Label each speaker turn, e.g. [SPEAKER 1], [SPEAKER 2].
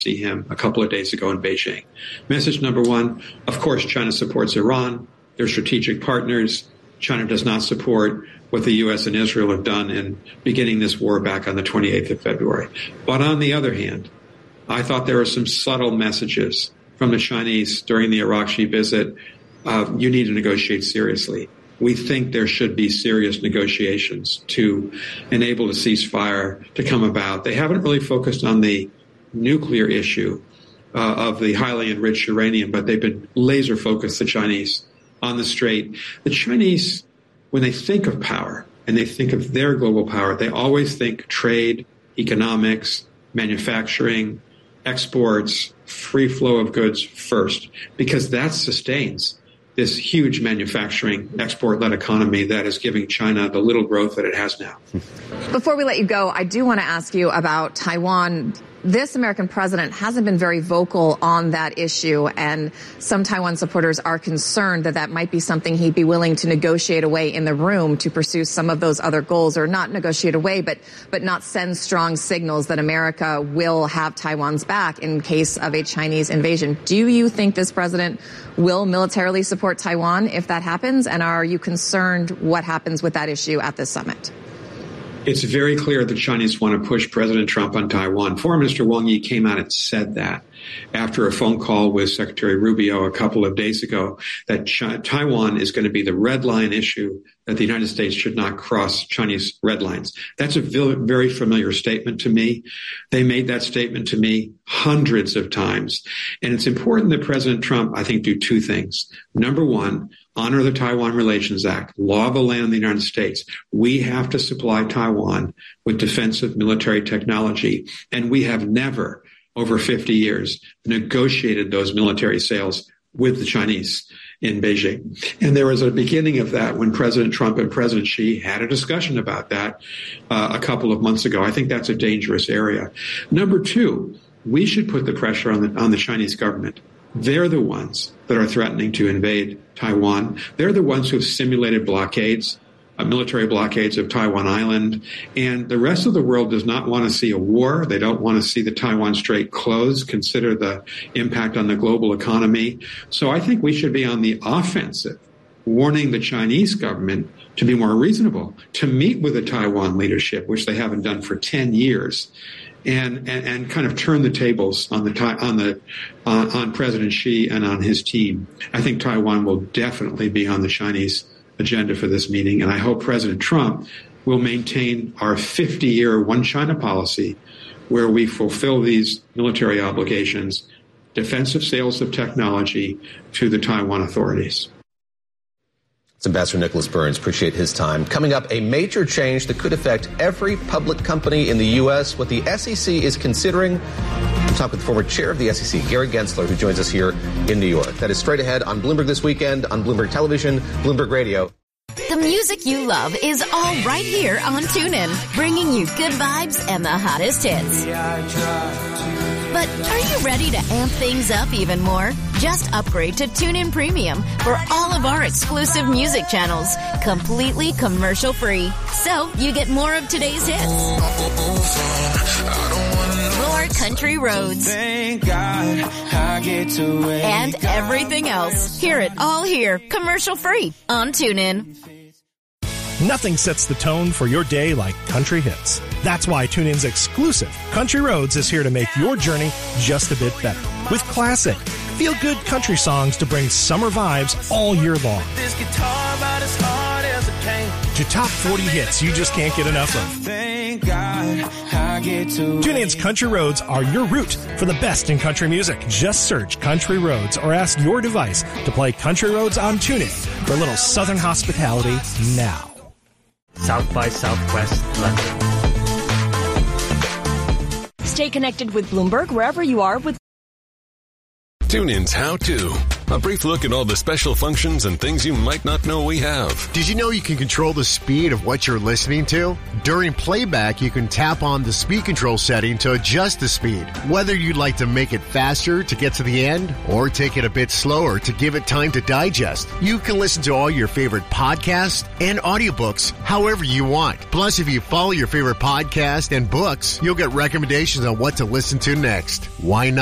[SPEAKER 1] see him a couple of days ago in Beijing. Message number one, of course, China supports Iran. They're strategic partners. China does not support what the U.S. and Israel have done in beginning this war back on the 28th of February. But on the other hand, I thought there were some subtle messages from the Chinese during the Arakshi visit. You need to negotiate seriously. We think there should be serious negotiations to enable the ceasefire to come about. They haven't really focused on the nuclear issue of the highly enriched uranium, but they've been laser focused, the Chinese, on the Strait. The Chinese, when they think of power and they think of their global power, they always think trade, economics, manufacturing, exports, free flow of goods first, because that sustains this huge manufacturing export-led economy that is giving China the little growth that it has now.
[SPEAKER 2] Before we let you go, I do want to ask you about Taiwan. This American president hasn't been very vocal on that issue, and some Taiwan supporters are concerned that that might be something he'd be willing to negotiate away in the room to pursue some of those other goals, or not negotiate away, but not send strong signals that America will have Taiwan's back in case of a Chinese invasion. Do you think this president will militarily support Taiwan if that happens, and are you concerned what happens with that issue at this summit?
[SPEAKER 1] It's very clear the Chinese want to push President Trump on Taiwan. Foreign Minister Wang Yi came out and said that after a phone call with Secretary Rubio a couple of days ago, that Taiwan is going to be the red line issue, that the United States should not cross Chinese red lines. That's a very familiar statement to me. They made that statement to me hundreds of times. And it's important that President Trump, I think, do two things. Number one, honor the Taiwan Relations Act, law of the land of the United States. We have to supply Taiwan with defensive military technology, and we have never, over 50 years, negotiated those military sales with the Chinese in Beijing. And there was a beginning of that when President Trump and President Xi had a discussion about that a couple of months ago. I think that's a dangerous area. Number two, we should put the pressure on the Chinese government. They're the ones that are threatening to invade Taiwan. They're the ones who have simulated blockades, military blockades of Taiwan Island. And the rest of the world does not want to see a war. They don't want to see the Taiwan Strait closed. Consider the impact on the global economy. So I think we should be on the offensive, warning the Chinese government to be more reasonable, to meet with the Taiwan leadership, which they haven't done for 10 years. And kind of turn the tables on President Xi and on his team. I think Taiwan will definitely be on the Chinese agenda for this meeting, and I hope President Trump will maintain our 50-year one China policy, where we fulfill these military obligations, defensive sales of technology to the Taiwan authorities.
[SPEAKER 3] It's Ambassador Nicholas Burns. Appreciate his time. Coming up, a major change that could affect every public company in the U.S., what the SEC is considering. We'll talk with former chair of the SEC, Gary Gensler, who joins us here in New York. That is straight ahead on Bloomberg This Weekend, on Bloomberg Television, Bloomberg Radio.
[SPEAKER 4] The music you love is all right here on TuneIn, bringing you good vibes and the hottest hits. But are you ready to amp things up even more? Just upgrade to TuneIn Premium for all of our exclusive music channels, completely commercial-free. So you get more of today's hits, more country roads, and everything else. Hear it all here, commercial-free on TuneIn.
[SPEAKER 5] Nothing sets the tone for your day like country hits. That's why TuneIn's exclusive Country Roads is here to make your journey just a bit better. With classic, feel-good country songs to bring summer vibes all year long. To top 40 hits you just can't get enough of. TuneIn's Country Roads are your route for the best in country music. Just search Country Roads or ask your device to play Country Roads on TuneIn for a little Southern hospitality now.
[SPEAKER 6] South by Southwest London.
[SPEAKER 7] Stay connected with Bloomberg wherever you are with
[SPEAKER 8] TuneIn's How To.
[SPEAKER 7] A brief look at all the special functions and things you might not know we have.
[SPEAKER 8] Did you know you can control the speed of what you're listening to? During playback, you can tap on the speed control setting to adjust the speed. Whether you'd like to make it faster to get to the end or take it a bit slower to give it time to digest, you can listen to all your favorite podcasts and audiobooks however you want. Plus, if you follow your favorite podcast and books, you'll get recommendations on what to listen to next. Why not?